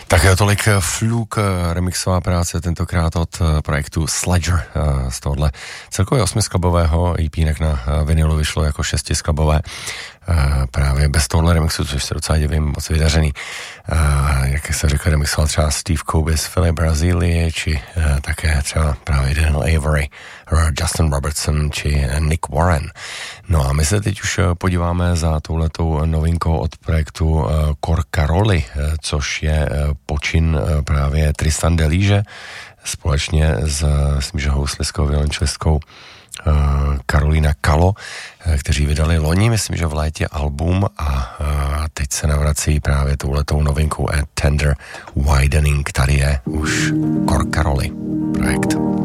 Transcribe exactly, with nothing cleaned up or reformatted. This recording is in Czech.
Tak jo, tolik Fluke, remixová práce, tentokrát od projektu Sledger z tohohle celkově osmisklabového E P, jinak na vinilu vyšlo jako šestisklabové. Právě bez tohohle remixu, což se docela divím, moc vydařený. Jak se řekl, remixoval třeba Steve Kobe z Philly Brazílie, či také třeba právě Daniel Avery, Justin Robertson, či Nick Warren. No a my se teď už podíváme za touhletou novinkou od projektu Corcaroli, což je počin právě Tristan Delíže společně s, myslím, že housliskou, violončelistkou Karolina Kalo, kteří vydali loni, myslím, že v létě album a teď se navrací právě touhletou novinkou A Tender Widening. Tady je už Corcaroli projekt.